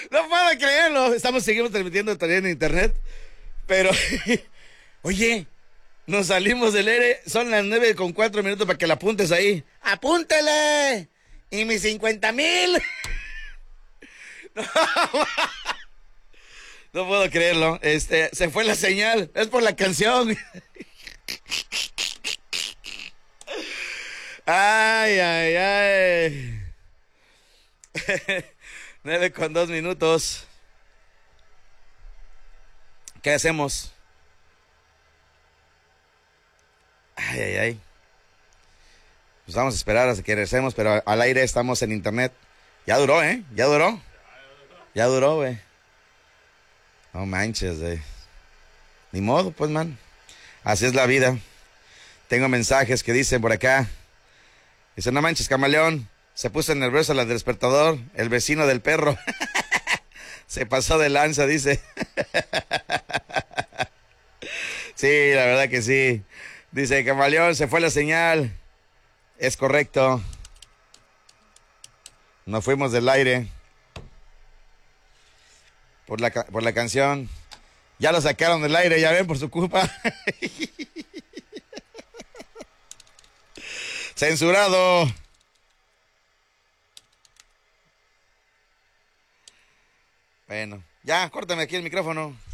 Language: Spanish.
No puedo creerlo. Seguimos transmitiendo todavía en internet. Pero, oye, nos salimos del aire. Son las 9:04 para que la apuntes ahí. ¡Apúntele! ¿Y mis 50,000? No puedo creerlo. Se fue la señal. Es por la canción. Ay, ay, ay. 9:02. ¿Qué hacemos? Ay, ay, ay. Pues vamos a esperar hasta que regresemos, pero al aire estamos en internet. Ya duró, ¿eh? Ya duró. Ya duró, güey. No manches, güey. Ni modo, pues, man. Así es la vida. Tengo mensajes que dicen por acá. Dice, no manches, camaleón. Se puso nervioso el despertador. El vecino del perro. Se pasó de lanza, dice. Sí, la verdad que sí. Dice, camaleón, se fue la señal. Es correcto. Nos fuimos del aire. Por la canción. Ya lo sacaron del aire, ya ven, por su culpa. Censurado. Bueno, ya, córtame aquí el micrófono.